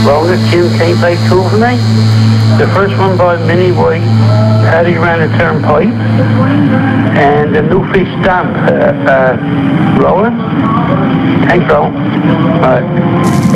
Roller, Jim St. Play two for me. The first one by Minnie White, Paddy Ran a Turnpike, and the New Fish Stamp, Roller. Thanks, Roland. All right.